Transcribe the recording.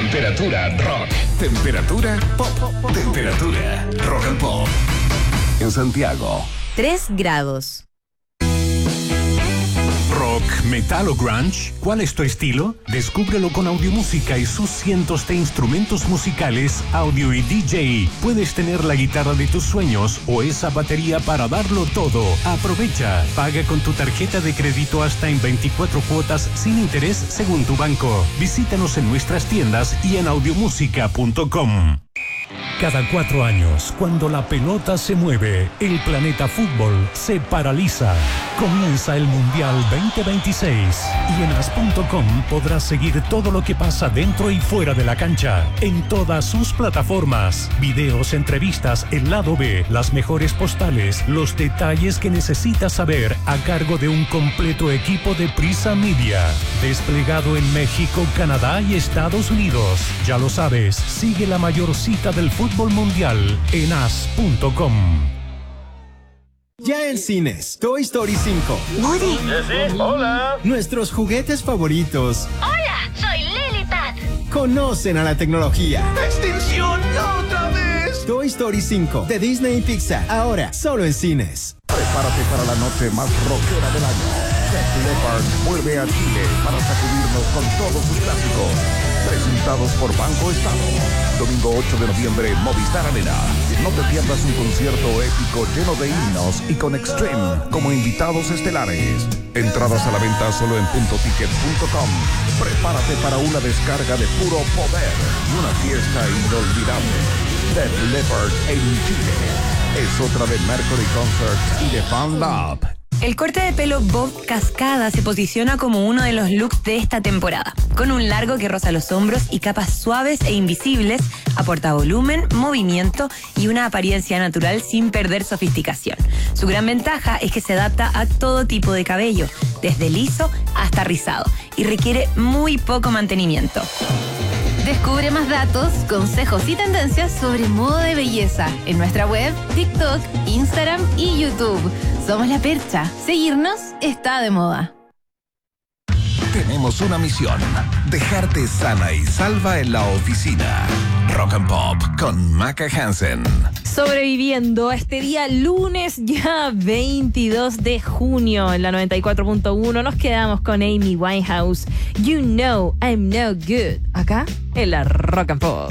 Temperatura rock. Temperatura pop. Temperatura rock and pop. En Santiago, 3 grados. Rock, metal o grunge, ¿cuál es tu estilo? Descúbrelo con Audiomúsica y sus cientos de instrumentos musicales, audio y DJ. Puedes tener la guitarra de tus sueños o esa batería para darlo todo. Aprovecha, paga con tu tarjeta de crédito hasta en 24 cuotas sin interés según tu banco. Visítanos en nuestras tiendas y en audiomusica.com. Cada 4 años, cuando la pelota se mueve, el planeta fútbol se paraliza. Comienza el Mundial 2026 y en as.com podrás seguir todo lo que pasa dentro y fuera de la cancha, en todas sus plataformas. Videos, entrevistas, el lado B, las mejores postales, los detalles que necesitas saber a cargo de un completo equipo de Prisa Media. Desplegado en México, Canadá y Estados Unidos. Ya lo sabes, sigue la mayor cita del fútbol mundial en as.com. Ya en cines, Toy Story 5. Woody. Sí, hola. Nuestros juguetes favoritos. Hola, soy Lilipad. Conocen a la tecnología. ¡Extinción otra vez! Toy Story 5 de Disney y Pixar. Ahora, solo en cines. Prepárate para la noche más rockera del año. Def Leppard vuelve a Chile para sacudirnos con todos sus clásicos. Presentados por Banco Estado. Domingo 8 de noviembre, Movistar Arena. No te pierdas un concierto épico lleno de himnos y con Extreme como invitados estelares. Entradas a la venta solo en puntoticket.com. Prepárate para una descarga de puro poder y una fiesta inolvidable. Def Leppard en Chile. Es otra de Mercury Concerts y de Fan Lab. El corte de pelo Bob Cascada se posiciona como uno de los looks de esta temporada. Con un largo que roza los hombros y capas suaves e invisibles, aporta volumen, movimiento y una apariencia natural sin perder sofisticación. Su gran ventaja es que se adapta a todo tipo de cabello, desde liso hasta rizado, y requiere muy poco mantenimiento. Descubre más datos, consejos y tendencias sobre moda de belleza en nuestra web, TikTok, Instagram y YouTube. Somos La Percha. Seguirnos está de moda. Tenemos una misión: dejarte sana y salva en la oficina. Rock and Pop con Maca Hansen. Sobreviviendo este día lunes ya 22 de junio en la 94.1 nos quedamos con Amy Winehouse. You know I'm no good. Acá en la Rock and Pop.